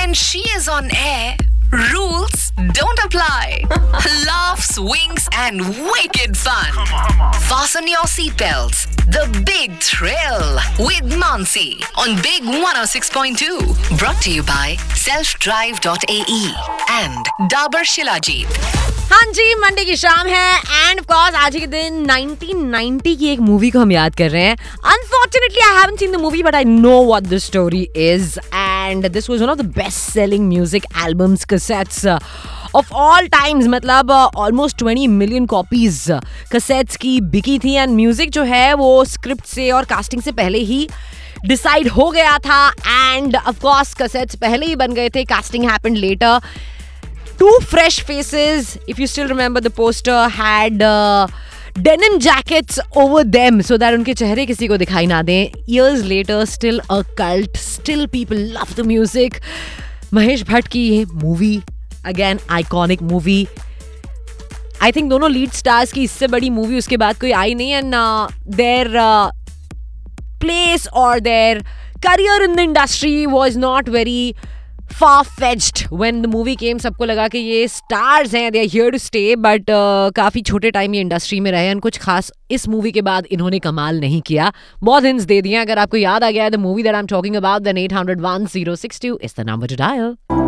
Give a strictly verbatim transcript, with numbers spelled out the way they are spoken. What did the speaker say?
when she is on air, rules don't apply. Laughs, winks, and wicked fun. Fasten your seatbelts. The Big Thrill with Mansi on Big one oh six point two. Brought to you by self drive dot a e and Dabur Shilajit. हाँ जी, Monday की शाम है end of course आज के दिन nineteen ninety की एक movie को हम याद कर रहे हैं. Unfortunately, I haven't seen the movie, but I know what the story is. And this was one of the best-selling music albums, cassettes uh, of all times. मतलब uh, almost twenty million copies uh, cassettes की बिकी थी. And music जो है वो script से और casting से पहले ही डिसाइड हो गया था. एंड ऑफ कोर्स cassettes पहले ही बन गए थे. Casting happened later. Two fresh faces, if you still remember the poster, had uh, denim jackets over them so that उनके चेहरे किसी को दिखाई ना दें. Years later, still a cult, still people love the music. Mahesh Bhatt की ये movie, again iconic movie. I think दोनों लीड स्टार्स की इससे बड़ी मूवी उसके बाद कोई आई नहीं. And uh, their uh, place or their career in the industry was not very far-fetched when the movie came. सबको लगा कि ये stars हैं, they are here to stay, but uh, काफ़ी छोटे टाइम ये इंडस्ट्री में रहे. कुछ खास इस मूवी के बाद इन्होंने कमाल नहीं किया. बहुत हिंट्स दे दिए. अगर आपको याद आ गया है the movie that I'm talking about, then eight hundred one oh six two is the number to dial.